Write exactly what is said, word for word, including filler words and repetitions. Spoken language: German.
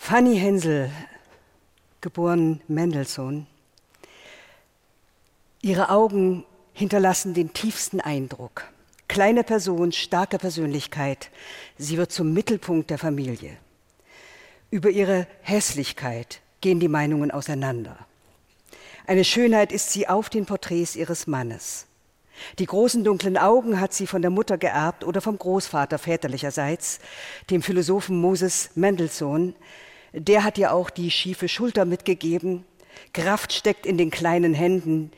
Fanny Hensel, geboren Mendelssohn. Ihre Augen hinterlassen den tiefsten Eindruck. Kleine Person, starke Persönlichkeit. Sie wird zum Mittelpunkt der Familie. Über ihre Hässlichkeit gehen die Meinungen auseinander. Eine Schönheit ist sie auf den Porträts ihres Mannes. Die großen dunklen Augen hat sie von der Mutter geerbt oder vom Großvater väterlicherseits, dem Philosophen Moses Mendelssohn. Der hat ihr auch die schiefe Schulter mitgegeben. Kraft steckt in den kleinen Händen,